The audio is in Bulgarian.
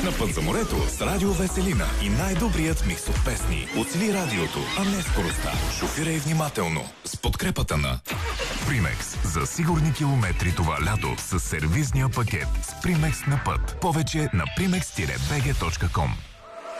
На път за морето с Радио Веселина и най-добрият микс от песни. Оцели радиото, а не скоростта. Шофирай внимателно с подкрепата на Примекс. За сигурни километри това лято с сервизния пакет с Примекс на път. Повече на primex-bg.com.